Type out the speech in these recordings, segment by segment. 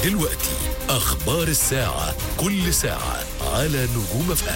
دلوقتي أخبار الساعة، كل ساعة على نجوم FM.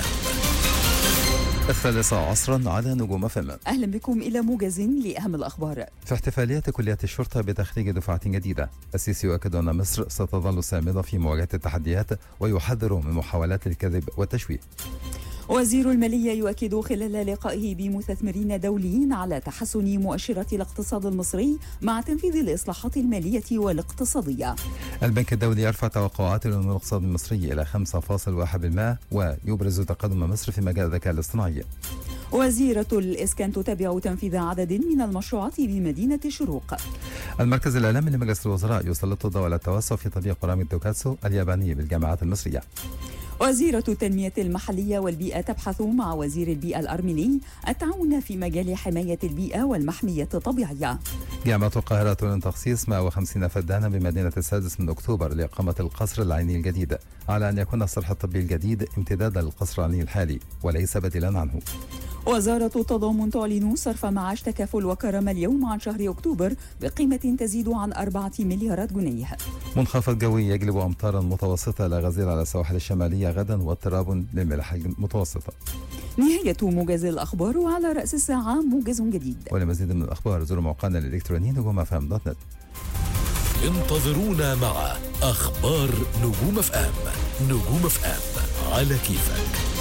13 على نجوم FM. أهلا بكم إلى موجز لأهم الأخبار. في احتفاليات كلية الشرطة بتخريج دفعة جديدة، السيسي يؤكد أن مصر ستظل صامدة في مواجهة التحديات ويحذر من محاولات الكذب والتشويه. وزير المالية يؤكد خلال لقائه بمستثمرين دوليين على تحسن مؤشرات الاقتصاد المصري مع تنفيذ الإصلاحات المالية والاقتصادية. البنك الدولي يرفع توقعاته للاقتصاد المصري إلى 5.1% ويبرز تقدم مصر في مجال الذكاء الاصطناعي. وزيرة الإسكان تتابع تنفيذ عدد من المشروعات بمدينة الشروق. المركز الإعلامي لمجلس الوزراء يسلط الضوء على التوسع في تطبيق برامج توكاتسو الياباني بالجامعات المصرية. وزيرة التنمية المحلية والبيئة تبحث مع وزير البيئة الأرميني التعاون في مجال حماية البيئة والمحمية الطبيعية. جامعة القاهرة تعلن تخصيص 150 فدانا بمدينة السادس من أكتوبر لإقامة القصر العيني الجديد، على أن يكون الصرح الطبي الجديد امتدادا للقصر العيني الحالي وليس بديلا عنه. وزارة التضامن تعلن صرف معاش تكافل وكرامة اليوم عن شهر أكتوبر بقيمة تزيد عن 4 مليارات جنيه. منخفض جوي يجلب أمطارا متوسطة إلى غزيرة على السواحل الشمالية غدا واضطراب للملاحة المتوسطة. نهاية موجز الأخبار، وعلى رأس الساعة موجز جديد. ولمزيد من الأخبار زوروا موقعنا الإلكتروني نجوم.fm.net. انتظرونا مع أخبار نجوم FM. نجوم FM على كيفك.